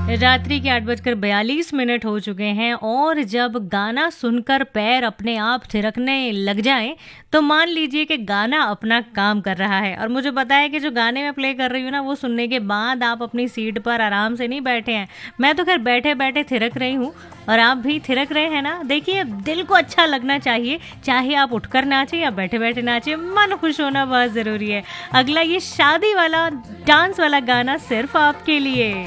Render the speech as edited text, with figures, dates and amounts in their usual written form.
रात्रि के 8:42 हो चुके हैं और जब गाना सुनकर पैर अपने आप थिरकने लग जाएं तो मान लीजिए कि गाना अपना काम कर रहा है। और मुझे पता है कि जो गाने मैं प्ले कर रही हूँ ना, वो सुनने के बाद आप अपनी सीट पर आराम से नहीं बैठे हैं। मैं तो खैर बैठे बैठे थिरक रही हूँ और आप भी थिरक रहे हैं ना। देखिए, दिल को अच्छा लगना चाहिए, चाहे आप उठकर नाचें या बैठे बैठे नाचें, मन खुश होना बहुत ज़रूरी है। अगला ये शादी वाला डांस वाला गाना सिर्फ आपके लिए।